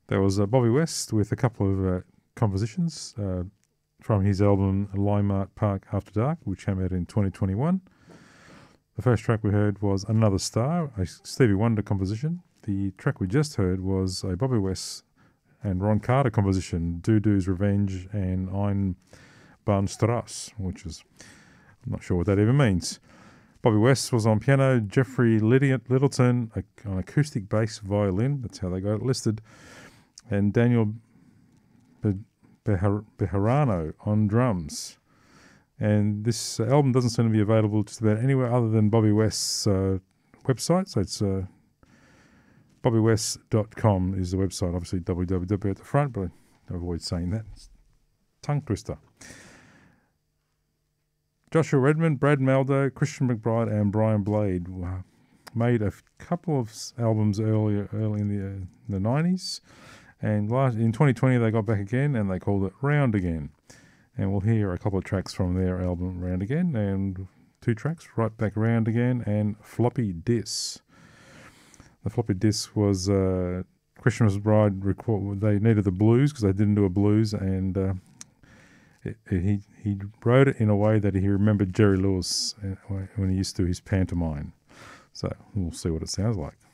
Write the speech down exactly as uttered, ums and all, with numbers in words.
There was uh, Bobby West with a couple of uh, compositions uh, from his album Limart Park After Dark, which came out in twenty twenty-one. The first track we heard was Another Star, a Stevie Wonder composition. The track we just heard was a Bobby West and Ron Carter composition, Doo Doo's Revenge and Ein Bahnstrasse, which is, I'm not sure what that even means. Bobby West was on piano, Jeffrey Littleton on acoustic bass violin, that's how they got it listed, and Daniel Bejarano on drums. And this album doesn't seem to be available just about anywhere other than Bobby West's uh, website, so it's uh, bobby west dot com is the website, obviously w w w at the front, but I avoid saying that. It's tongue twister. Joshua Redman, Brad Maldo, Christian McBride, and Brian Blade made a couple of albums earlier, early in the, uh, in the nineties, and last, in twenty twenty they got back again and they called it Round Again. And we'll hear a couple of tracks from their album Round Again, and two tracks, Right Back Round Again and Floppy Disk. The Floppy Disk was uh, Christian McBride, record, they needed the blues because they didn't do a blues, and uh, it, it, he, he wrote it in a way that he remembered Jerry Lewis when he used to do his pantomime. So we'll see what it sounds like.